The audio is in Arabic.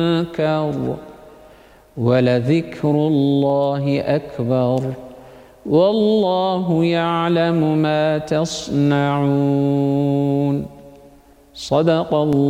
منكر ولذكر الله أكبر والله يعلم ما تصنعون. صدق الله.